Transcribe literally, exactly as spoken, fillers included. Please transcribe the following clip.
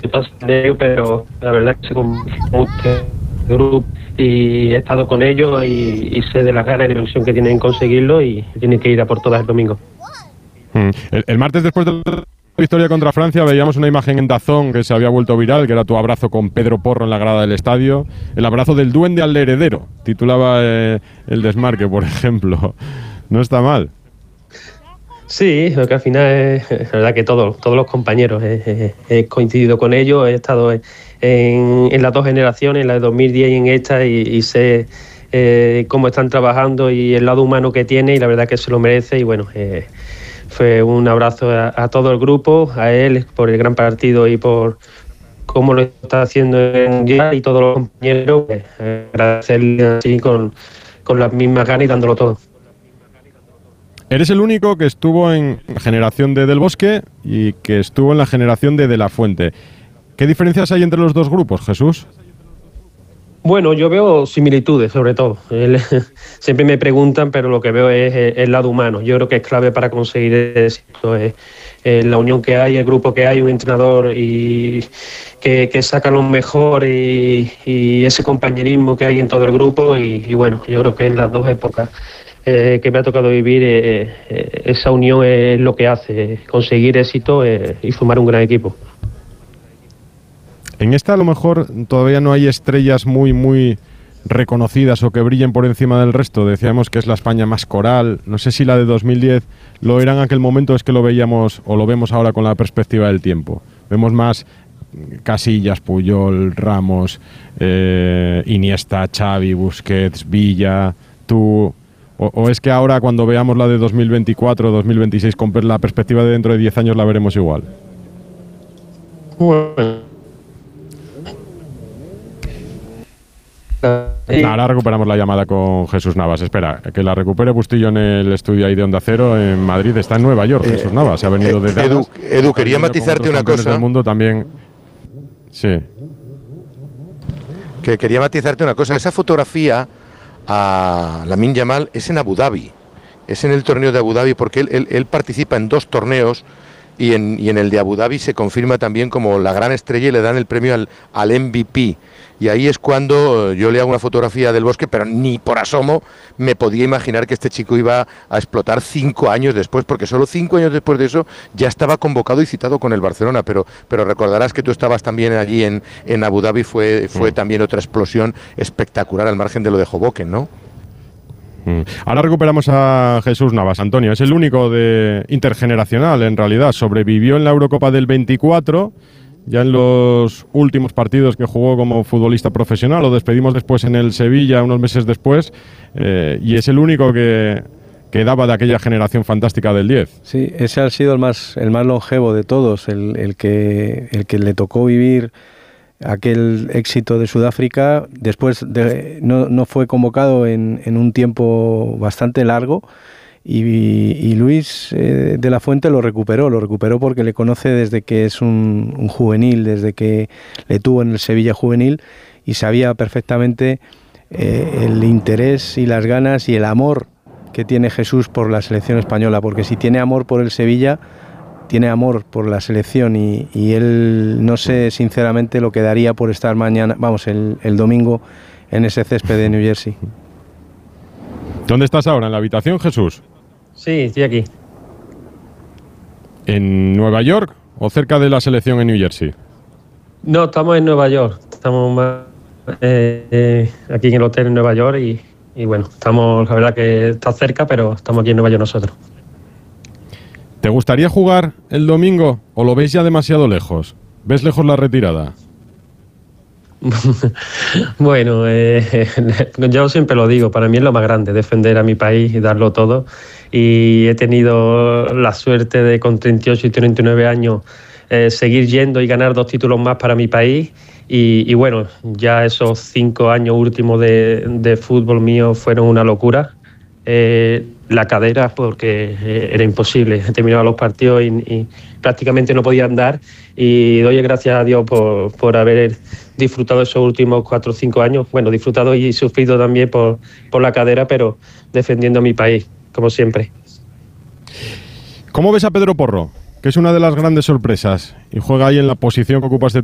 pasa en ello, pero la verdad es que se gusta el grupo y he estado con ellos y, y sé de las ganas y la ilusión que tienen en conseguirlo y tienen que ir a por todas el domingo. Mm. El, el martes, después de la victoria contra Francia, veíamos una imagen en DAZN que se había vuelto viral, que era tu abrazo con Pedro Porro en la grada del estadio, el abrazo del duende al heredero, titulaba eh, el Desmarque, por ejemplo. No está mal. Sí, lo que al final es, es verdad que todos, todos los compañeros he, he, he coincidido con ellos, he estado en, en las dos generaciones, en la de dos mil diez y en esta, y, y sé eh, cómo están trabajando y el lado humano que tiene, y la verdad que se lo merece. Y bueno, eh, fue un abrazo a, a todo el grupo, a él por el gran partido y por cómo lo está haciendo en día, y todos los compañeros, eh, agradecerle así con, con las mismas ganas y dándolo todo. Eres el único que estuvo en la generación de Del Bosque y que estuvo en la generación de De la Fuente. ¿Qué diferencias hay entre los dos grupos, Jesús? Bueno, yo veo similitudes, sobre todo. El, siempre me preguntan, pero lo que veo es el lado humano. Yo creo que es clave para conseguir éxito. Es, es la unión que hay, el grupo que hay, un entrenador y que, que saca lo mejor y, y ese compañerismo que hay en todo el grupo. Y, y bueno, yo creo que en las dos épocas Eh, que me ha tocado vivir, eh, eh, esa unión es lo que hace conseguir éxito eh, y formar un gran equipo. En esta a lo mejor todavía no hay estrellas muy muy reconocidas o que brillen por encima del resto. Decíamos que es la España más coral. No sé si la de dos mil diez lo era en aquel momento, es que lo veíamos o lo vemos ahora con la perspectiva del tiempo. Vemos más Casillas, Puyol, Ramos, eh, Iniesta, Xavi, Busquets, Villa, tú... O, ¿O es que ahora cuando veamos la de dos mil veinticuatro, dos mil veintiséis, con la perspectiva de dentro de diez años la veremos igual? Bueno. Ahora recuperamos la llamada con Jesús Navas. Espera, que la recupere Bustillo en el estudio ahí de Onda Cero en Madrid. Está en Nueva York, eh, Jesús Navas. Se ha venido desde Edu, Dallas, Edu, quería matizarte una cosa. Del mundo también. Sí. Que quería matizarte una cosa. Esa fotografía a Lamine Yamal es en Abu Dhabi, es en el torneo de Abu Dhabi, porque él, él, él participa en dos torneos y en, y en el de Abu Dhabi se confirma también como la gran estrella y le dan el premio al, al M V P. Y ahí es cuando yo le hago una fotografía del Bosque, pero ni por asomo me podía imaginar que este chico iba a explotar cinco años después, porque solo cinco años después de eso ya estaba convocado y citado con el Barcelona. Pero, pero recordarás que tú estabas también allí en, en Abu Dhabi, fue, fue mm. también otra explosión espectacular al margen de lo de Hoboken, ¿no? Mm. Ahora recuperamos a Jesús Navas. Antonio, es el único de intergeneracional, en realidad. Sobrevivió en la Eurocopa del veinticuatro... Ya en los últimos partidos que jugó como futbolista profesional, lo despedimos después en el Sevilla, unos meses después, eh, y es el único que, que daba de aquella generación fantástica del diez. Sí, ese ha sido el más, el más longevo de todos, el, el, que, el que le tocó vivir aquel éxito de Sudáfrica. Después de, no, no fue convocado en, en un tiempo bastante largo. Y, y Luis eh, de la Fuente lo recuperó, lo recuperó porque le conoce desde que es un, un juvenil, desde que le tuvo en el Sevilla juvenil, y sabía perfectamente eh, el interés y las ganas y el amor que tiene Jesús por la selección española, porque si tiene amor por el Sevilla, tiene amor por la selección, y, y él no sé sinceramente lo que daría por estar mañana, vamos, el, el domingo en ese césped de New Jersey. ¿Dónde estás ahora? ¿En la habitación, Jesús? Sí, estoy aquí. ¿En Nueva York o cerca de la selección en New Jersey? No, estamos en Nueva York. Estamos más, eh, eh, aquí en el hotel en Nueva York y, y bueno, estamos, la verdad que está cerca, pero estamos aquí en Nueva York nosotros. ¿Te gustaría jugar el domingo o lo ves ya demasiado lejos? ¿Ves lejos la retirada? Bueno, eh, yo siempre lo digo, para mí es lo más grande, defender a mi país y darlo todo. Y he tenido la suerte de con treinta y ocho y treinta y nueve años eh, seguir yendo y ganar dos títulos más para mi país. Y, y bueno, ya esos cinco años últimos de, de fútbol mío fueron una locura. Eh, la cadera, porque eh, era imposible, terminaba los partidos y, y prácticamente no podía andar, y doy gracias a Dios por, por haber disfrutado esos últimos cuatro o cinco años, bueno, disfrutado y sufrido también por, por la cadera, pero defendiendo a mi país, como siempre. ¿Cómo ves a Pedro Porro? Que es una de las grandes sorpresas y juega ahí en la posición que ocupa este